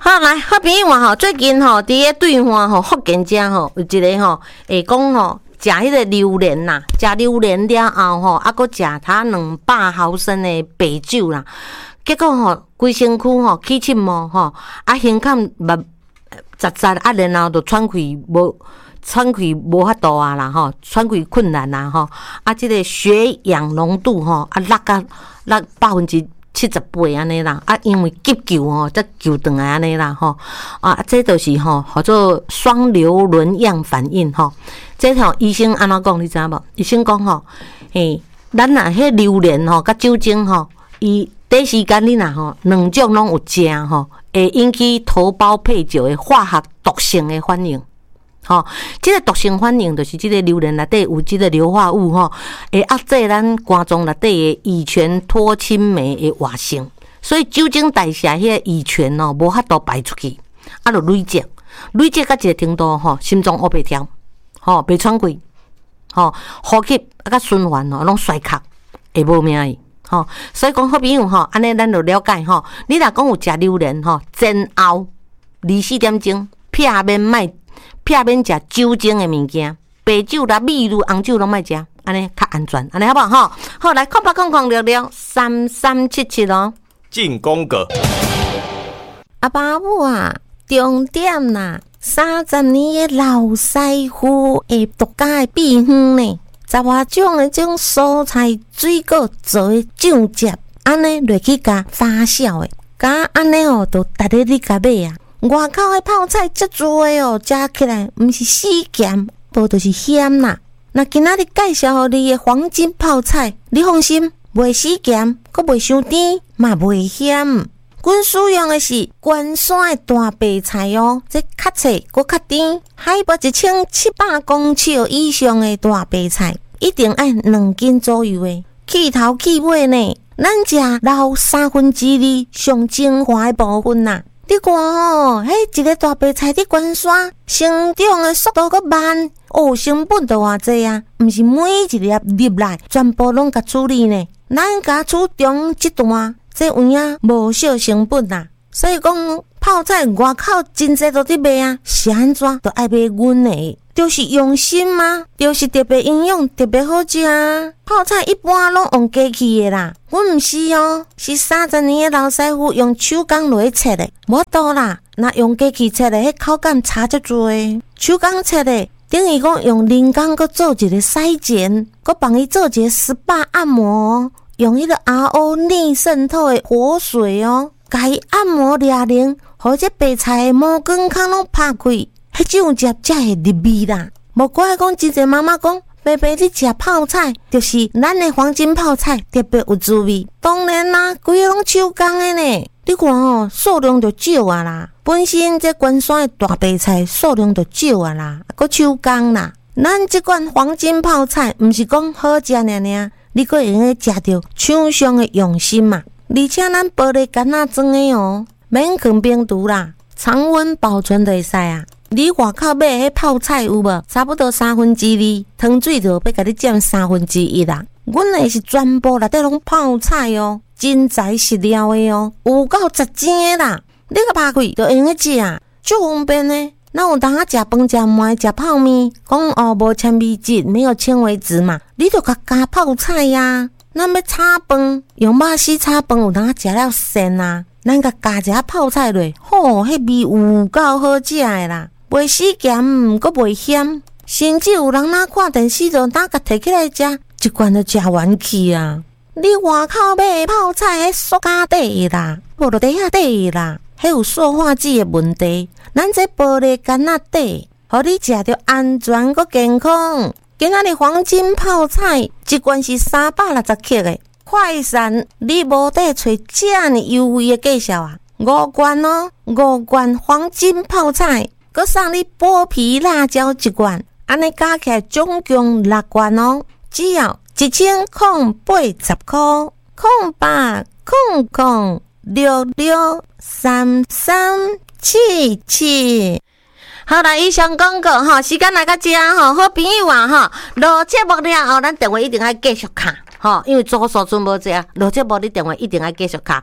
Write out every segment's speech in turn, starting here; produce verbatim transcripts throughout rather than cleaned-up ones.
好来，好朋友啊吼，最近吼伫个对岸吼福建遮吼有一个吼会讲吼。食迄个榴莲啦，食榴莲了后吼，啊，搁食他两百毫升的白酒啦。结果吼，规身躯吼起七毛吼，啊，胸坎目杂杂，啊，然后就喘气无喘气无法度啊啦吼，喘气困难啦吼，啊，即、這个血氧浓度吼啊落甲落百分之七十八安尼啦，啊，因为急救吼才救转来安尼啦吼，啊，这就是吼叫做双硫仑样反应吼。这吼医生安怎讲你知影无？医生讲吼，嘿，咱若迄榴莲吼甲酒精吼，伊第时间你若吼两种拢有食吼，会引起头孢配酒的化学毒性的反应。吼，即、這個毒性反應就是即個榴蓮內底有即個硫化物吼，會壓制咱肝臟內底的乙醛脫氫酶的活性，所以酒精代謝迄個乙醛哦無法度排出去，啊就累積，累積到一個程度吼，心臟黑白跳。吼，袂喘氣，吼，呼吸啊，甲循環吼，攏衰竭，會無命去，吼。所以講好朋友吼，安尼咱就了解吼。你若講有食榴蓮吼，前後二四點鐘，撇免賣，撇免食酒精的物件，白酒啦、米露、紅酒攏賣食，安尼較安全，安尼好不好？吼，好來，空白空空聊聊三三七七咯。 進攻個阿爸母啊，重點啦。三十年的老師傅會獨家的秘方呢，十外種的種蔬菜水果做的醬汁，安尼落去甲發酵的，甲安尼哦，都逐日你甲買啊。外口的泡菜足多的哦，食起來毋是死鹹，無就是鹹啦。那今仔日介紹互你的黃金泡菜，你放心，袂死鹹，閣袂傷甜，嘛袂鹹。阮使用的是關山的大白菜哦，這較脆閣較甜，海拔一千七百公尺以上的大白菜，一定愛兩斤左右的，起頭起尾呢，咱食留三分之二上精華的部分啦。你看哦，迄一個大白菜伫關山生長的速度閣慢，哦，成本都偌濟啊，毋是每一粒入來全部攏甲處理呢，咱甲處重這段。這有影無少成本啦，所以講泡菜外口真濟都伫賣啊，是安怎都愛買阮的，就是用心嘛，就是特別營養，特別好食啊。泡菜一般攏用機器的啦，阮毋是哦，是三十年的老師傅用手工落去切的，無多啦，若用機器切的，迄口感差足多的。手工切的，等於講用人工閣做一個篩檢，閣幫伊做一個S P A按摩。用迄個 R O 內滲透的活水哦，甲伊按摩抓靈，或者白菜的毛根孔攏拍開，迄種汁才會入味啦。無怪講真濟媽媽講，爸爸你食泡菜，就是咱的黃金泡菜特別有滋味。當然啦，規個攏手工的呢。你看哦，數量就少啊啦。本身這關山的大白菜數量就少啊啦，閣手工啦。咱這款黃金泡菜，毋是講好食爾爾。你閣會用食到廠商的用心嘛？而且咱玻璃乾仔裝的哦，免放冰毒啦，常溫保存就會使啊。你外口買迄泡菜有無？差不多三分之二，湯水就要甲你佔三分之一啦。阮的是全部內底攏泡菜哦，真材實料的哦，有夠實正的啦。你個拍開就會用食啊，足方便呢。那有當啊食飯食糜食泡麵，講哦無纖維質，沒有纖維質嘛，你就甲加泡菜呀、啊。咱要炒飯，用肉絲炒飯有當啊食了鮮啊，咱甲加一下泡菜落，吼，迄味有夠好食的啦，袂死鹹，閣袂鹹，甚至有人哪看電視就哪甲摕起來食，一罐就食完去啊。你外口買泡菜迄塑膠底啦，無就底下底啦。迄有塑化劑的問題，咱這玻璃乾仔底，互你食着安全佮健康。今仔日黃金泡菜一罐是三百六十克的，快散你無得找這爾優惠的介紹啊！五罐哦，五罐黃金泡菜，佮送你剝皮辣椒一罐，安尼加起來總共六罐哦，只要一千空八十塊，空八空空。六六三三七七，好啦，以上廣告吼，時間來到這吼，好朋友啊吼，落節目了後，咱電話一定要繼續卡吼，因為左手準無這，落節目你電話一定要繼續卡，空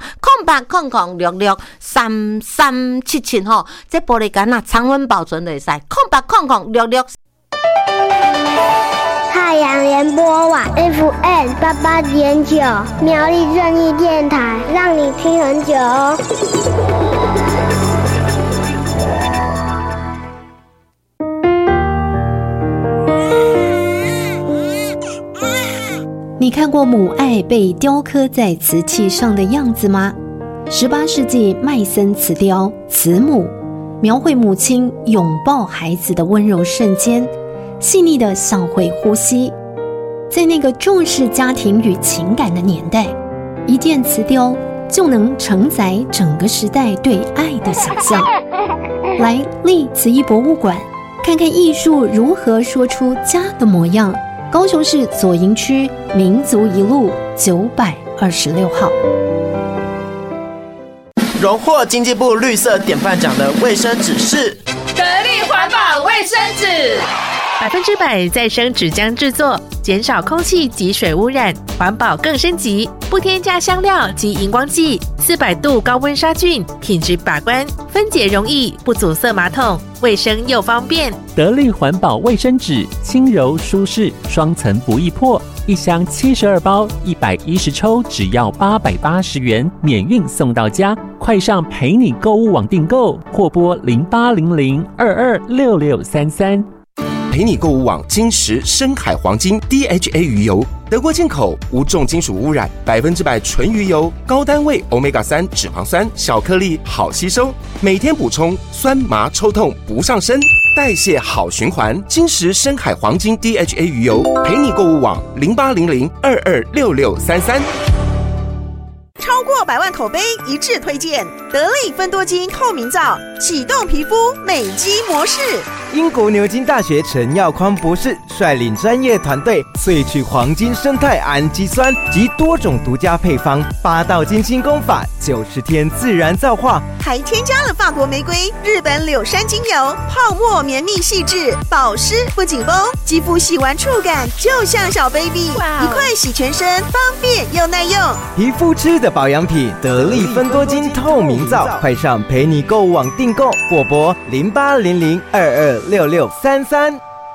八空空六六三三七七吼，这玻璃杆啊，常温保存就会使，空八空空六六。 太阳联播网 F M 八八点九，苗栗正义电台，让你听很久哦。 你看过母爱被雕刻在瓷器上的样子吗？十八世纪麦森瓷雕《慈母》，描绘母亲拥抱孩子的温柔瞬间，细腻的像会呼吸。在那个重视家庭与情感的年代，一件瓷雕就能承载整个时代对爱的想象。来立慈艺博物馆，看看艺术如何说出家的模样。高雄市左营区民族一路九百二十六号。 荣获经济部绿色典范奖的卫生纸是得力环保卫生纸， 百分之百再生纸浆制作，减少空气及水污染，环保更升级，不添加香料及荧光剂，四百度高温杀菌，品质把关，分解容易，不阻塞马桶，卫生又方便。 得力环保卫生纸，轻柔舒适，双层不易破，一箱七十二包，一百一十抽，只要八百八十元，免运送到家。快上陪你购物网订购，或拨零八零零二二六六三三。 陪你购物网金石深海黄金 D H A 鱼油，德国进口，无重金属污染，百分之百纯鱼油，高单位 欧米伽三 脂肪酸，小颗粒好吸收，每天补充，酸麻抽痛不上身，代谢好循环。金石深海黄金 D H A 鱼油，陪你购物网零八零零二二六六三三。 超过百万口碑一致推荐得力芬多精透明皂，启动皮肤美肌模式。 英国牛津大学陈耀匡博士率领专业团队萃取黄金生态氨基酸及多种独家配方，八道金星功法，九十天自然皂化， 还添加了法国玫瑰、日本柳杉精油，泡沫绵密细致，保湿不紧绷，肌肤洗完触感就像小 baby， 一块洗全身，方便又耐用。 皮肤吃的保养品，得力芬多精透明皂，快上陪你购物网订购，或拨零八零零二二六六三三。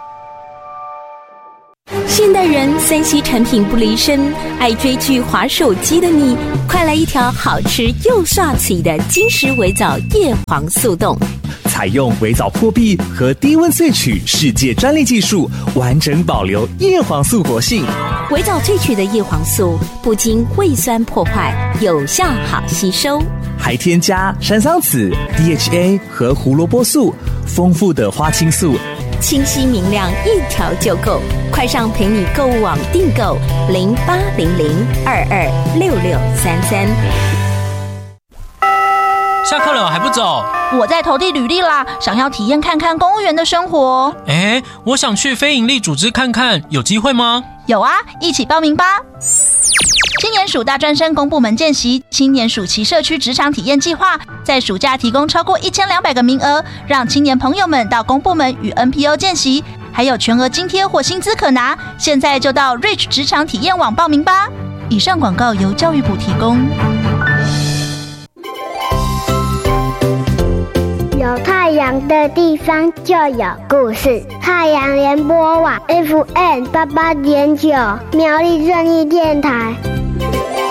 现代人三 C 产品不离身，爱追剧滑手机的你，快来一条好吃又刷嘴的金石微藻叶黄速冻。 采用微藻破壁和低温萃取世界专利技术，完整保留叶黄素活性。 微藻萃取的叶黄素不经胃酸破坏，有效好吸收， 还添加山桑子、D H A 和胡萝卜素，丰富的花青素， 清晰明亮，一条就够。快上陪你购物网订购零八零零二二六六三三。 下课了还不走？ 我在投递履历啦，想要体验看看公务员的生活。 哎，我想去非营利组织看看，有机会吗？ 有啊，一起报名吧！青年署大专生公部门见习，青年暑期社区职场体验计划，在暑假提供超过一千两百个名额，让青年朋友们到公部门与 N P O 见习，还有全额津贴或薪资可拿。现在就到 Reach 职场体验网报名吧。以上广告由教育部提供。 有太阳的地方就有故事。太阳联播网 F M 八八点九，苗栗正义电台。